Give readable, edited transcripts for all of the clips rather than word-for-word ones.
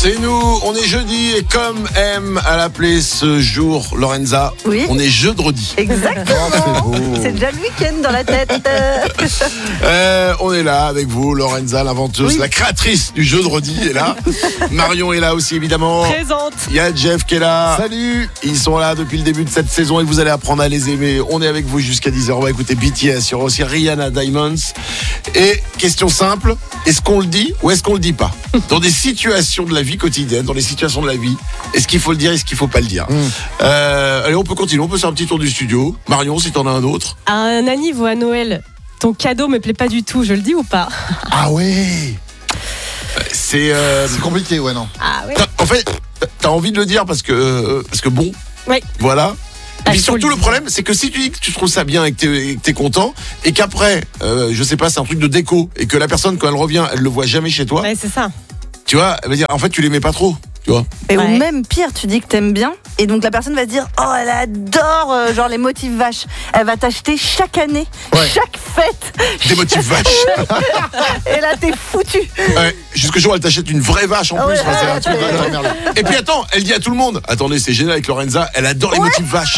C'est nous, on est jeudi et comme aime à l'appeler ce jour Lorenza, Oui. on est jeudi. Exactement. C'est déjà le week-end dans la tête. On est là avec vous, Lorenza, l'inventeuse, Oui. la créatrice du jeudi est là. Marion est là aussi évidemment. Présente. Il y a Jeff qui est là. Salut. Ils sont là depuis le début de cette saison et vous allez apprendre à les aimer. On est avec vous jusqu'à 10h. On va écouter BTS. Il y aura aussi Rihanna Diamonds. Et question simple, est-ce qu'on le dit ou est-ce qu'on le dit pas? Dans des situations de la vie quotidienne, dans les situations de la vie, est-ce qu'il faut le dire, est-ce qu'il faut pas le dire? Allez, on peut continuer, on peut faire un petit tour du studio. Marion, si t'en as un autre. À un anniv ou à Noël, ton cadeau me plaît pas du tout, je le dis ou pas? Ah ouais. C'est compliqué, ouais, non. Ah oui. en fait, t'as envie de le dire parce que bon, Oui. voilà. Et puis il faut surtout le le dire. problème, c'est que si tu dis que tu trouves ça bien et que t'es content, et qu'après, je sais pas, c'est un truc de déco, et que la personne quand elle revient, elle le voit jamais chez toi, Ouais, c'est ça. tu vois, elle va dire en fait tu l'aimais pas trop, tu vois. Et Ouais. ou même pire, tu dis que t'aimes bien, et donc la personne va se dire oh elle adore genre les motifs vaches. Elle va t'acheter chaque année, Ouais. chaque fête, Des motifs vaches. et là t'es foutu. Ouais, jusqu'au jour où elle t'achète une vraie vache en Ah plus. ouais, Enfin, c'est ouais, un truc ouais. de dingue. Et puis attends, elle dit à tout le monde, attendez, c'est génial avec Lorenza, elle adore les motifs vaches.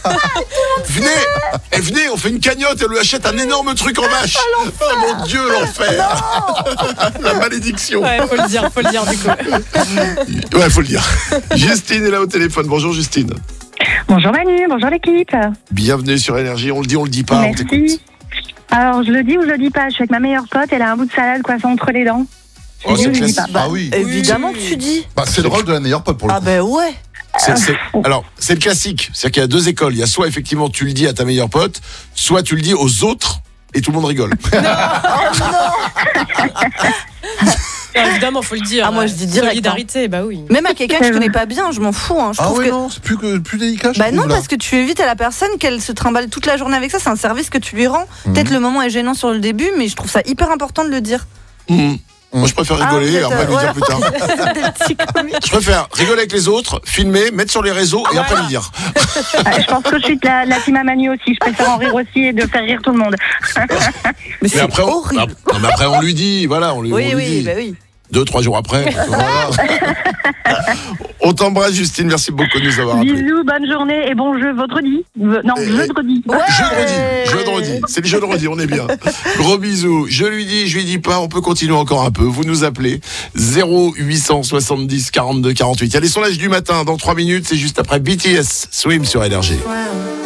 venez, on fait une cagnotte, elle lui achète un énorme truc en vache. Oh mon Dieu, l'enfer. La malédiction. Ouais, faut le dire du coup. Ouais, faut le dire. Justine est là au téléphone. Bonjour Justine. Bonjour Manu, bonjour l'équipe. Bienvenue sur Énergie. On le dit, on le dit pas. On t'écoute. Merci. Alors je le dis ou je le dis pas, je suis avec ma meilleure pote, elle a un bout de salade coincé entre les dents. Je Oh, le dis c'est ou je le dis classique. pas. Ah oui. Évidemment que tu dis. Bah, c'est le rôle de la meilleure pote pour le Ah coup. ben ouais. Alors, c'est le classique. C'est-à-dire qu'il y a deux écoles. Il y a soit effectivement tu le dis à ta meilleure pote, soit tu le dis aux autres et tout le monde rigole. Ouais, évidemment, faut le dire. Ah, moi, je dis direct, Solidarité, bah oui. Même à quelqu'un que je connais pas bien, je m'en fous. Je Ah trouve ouais, que... non, c'est plus délicat. je Bah trouve, non, là. parce que tu évites à la personne qu'elle se trimballe toute la journée avec ça. C'est un service que tu lui rends. Peut-être le moment est gênant sur le début, mais je trouve ça hyper important de le dire. Moi, je préfère rigoler vous et êtes, après lui dire plus tard. Des petits comiques. Je préfère rigoler avec les autres, filmer, mettre sur les réseaux et après lui dire. Je pense que je suis de la team à Manu aussi, je préfère en rire aussi et de faire rire tout le monde. Mais c'est après, horrible. mais après, on lui dit, voilà, on lui Oui, oui, dit. bah oui. 2-3 jours après. Voilà. On t'embrasse, Justine. Merci beaucoup de nous avoir appelés. Bisous, bonne journée et bon jeu vendredi. Non, jeudi. Ouais. Jeudi. C'est le jeudi, on est bien. Gros bisous. Je lui dis pas, on peut continuer encore un peu. Vous nous appelez 0870 42 48. Il y a les sondages du matin dans 3 minutes, c'est juste après BTS Swim sur Énergie. Ouais.